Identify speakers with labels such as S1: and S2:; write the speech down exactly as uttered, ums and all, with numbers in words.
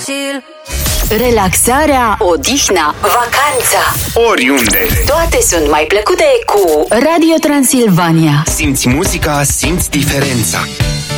S1: chill.
S2: Relaxarea, odihna, vacanța,
S3: oriunde,
S2: toate sunt mai plăcute cu Radio Transilvania.
S3: Simți muzica, simți diferența.